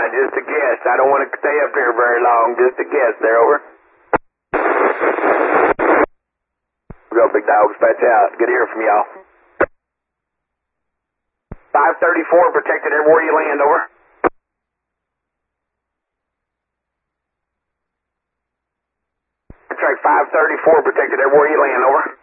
just a guess. I don't want to stay up here very long. Just a guess there, over. Go, big dog, dispatch out. Good to hear from y'all. 534, protected everywhere you land, over. Track 534, protected everywhere you land, over.